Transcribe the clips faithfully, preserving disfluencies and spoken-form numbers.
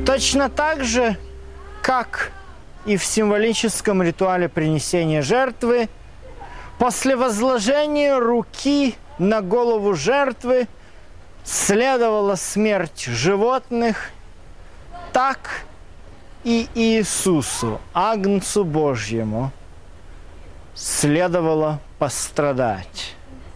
Точно так же, как и в символическом ритуале принесения жертвы, после возложения руки на голову жертвы следовала смерть животных, так и Иисусу, Агнцу Божьему, следовало пострадать.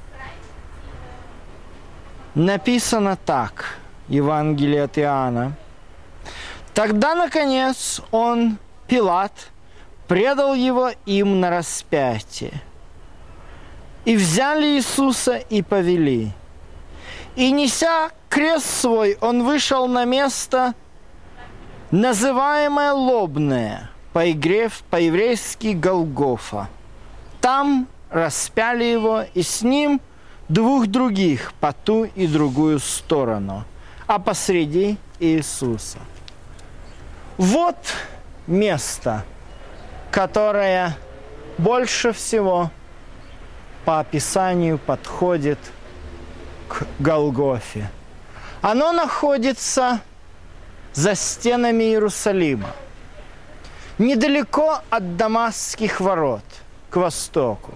Написано так, Евангелие от Иоанна. Тогда, наконец, он, Пилат, предал его им на распятие. И взяли Иисуса и повели. И, неся крест свой, он вышел на место, называемое Лобное, по-еврейски Голгофа. Там распяли его, и с ним двух других по ту и другую сторону, а посреди Иисуса. Вот место, которое больше всего по описанию подходит к Голгофе. Оно находится за стенами Иерусалима, недалеко от Дамасских ворот, к востоку.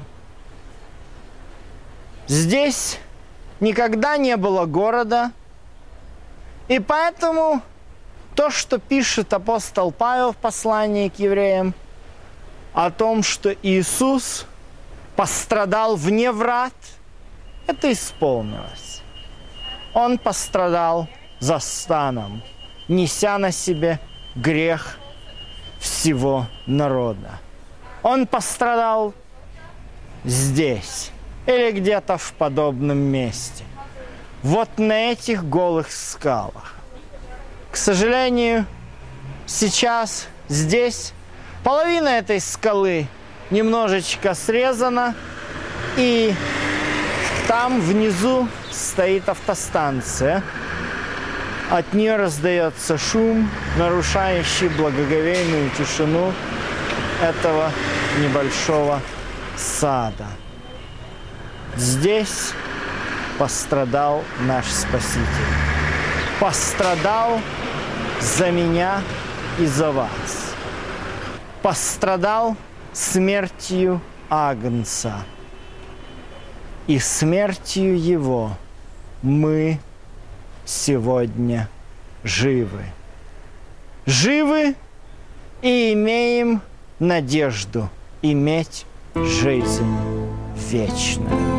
Здесь никогда не было города, и поэтому то, что пишет апостол Павел в послании к евреям, о том, что Иисус пострадал вне врат, это исполнилось. Он пострадал за станом, неся на себе грех всего народа. Он пострадал здесь или где-то в подобном месте, вот на этих голых скалах. К сожалению, сейчас здесь половина этой скалы немножечко срезана, и там внизу стоит автостанция. От нее раздается шум, нарушающий благоговейную тишину этого небольшого сада. Здесь пострадал наш Спаситель. Пострадал за меня и за вас. Пострадал смертью Агнца. И смертью Его мы сегодня живы. Живы и имеем надежду иметь жизнь вечную.